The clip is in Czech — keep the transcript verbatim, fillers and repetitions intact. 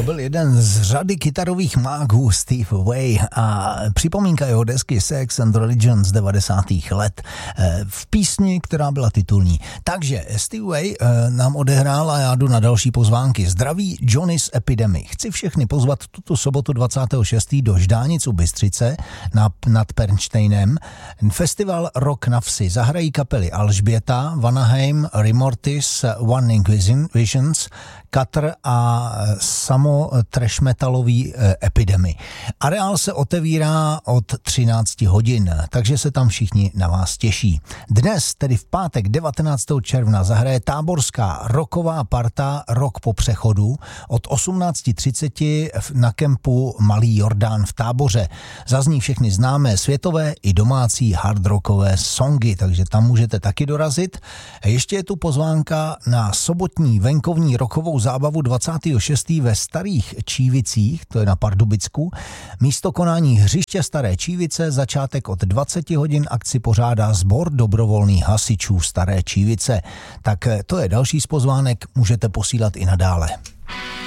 To byl jeden z řady kytarových mágů Steve Vai a připomínka jeho desky Sex and Religion z devadesátých let v písni, která byla titulní. Takže Steve Vai nám odehrál a já jdu na další pozvánky. Zdraví Johnny's Epidemic. Chci všechny pozvat tuto sobotu dvacátého šestého do Ždánic u Bystřice na, nad Pernštejnem. Festival Rock na vsi. Zahrají kapely Alžběta, Vanaheim, Remortis, One Inquisitions, Katr a samo trash metalový Epidemy. Areál se otevírá od třinácti hodin, takže se tam všichni na vás těší. Dnes, tedy v pátek devatenáctého června, zahraje táborská rocková parta Rock po přechodu od osmnáct třicet na kempu Malý Jordán v Táboře. Zazní všechny známé světové i domácí hardrockové songy, takže tam můžete taky dorazit. Ještě je tu pozvánka na sobotní venkovní rockovou zábavu dvacátého šestého ve Starých Čívicích, to je na Pardubicku. Místo konání hřiště Staré Čívice, začátek od dvacet hodin, akci pořádá sbor dobrovolných hasičů Staré Čívice. Tak to je další z pozvánek, můžete posílat i nadále.